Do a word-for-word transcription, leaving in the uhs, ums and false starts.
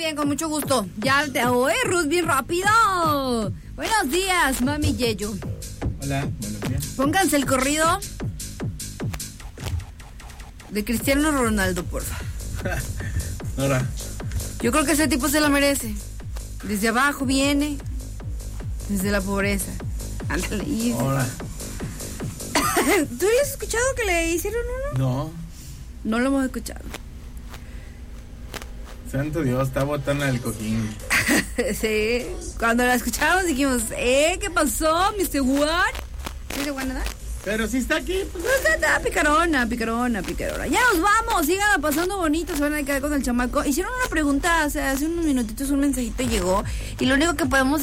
bien, con mucho gusto. Ya te oye, Ruth, bien rápido. Buenos días, mami Yeyo. Hola, buenos días. Pónganse el corrido de Cristiano Ronaldo, porfa. Nora. Yo creo que ese tipo se lo merece. Desde abajo viene, desde la pobreza. Ándale. Y... Hola. ¿Tú habías escuchado que le hicieron uno? No. No lo hemos escuchado. Santo Dios, está botando el cojín. Sí. Cuando la escuchamos dijimos, ¿eh? ¿Qué pasó, mister What? ¿Mister What nada? Pero si está aquí, pues... Está, está picarona, picarona, picarona. Ya nos vamos, sigan pasando bonito, se van a quedar con el chamaco. Hicieron una pregunta, o sea, hace unos minutitos un mensajito llegó y lo único que podemos